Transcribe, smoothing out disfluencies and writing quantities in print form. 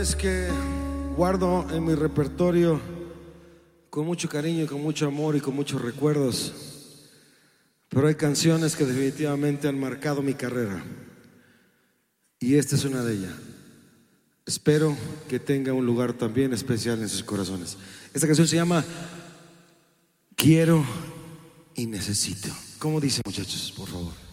canciones que guardo en mi repertorio con mucho cariño, con mucho amor y con muchos recuerdos. Pero hay canciones que definitivamente han marcado mi carrera. Y esta es una de ellas. Espero que tenga un lugar también especial en sus corazones. Esta canción se llama Quiero y Necesito. ¿Cómo dice, muchachos? Por favor.